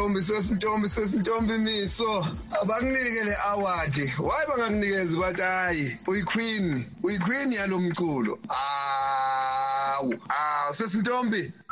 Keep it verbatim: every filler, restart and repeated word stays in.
sesintombi sesintombi sesintombi Miso abakunike le award why bangakunikeza bathi hayi uyiqueen uyiqueen yalomculo awu awu sesintombi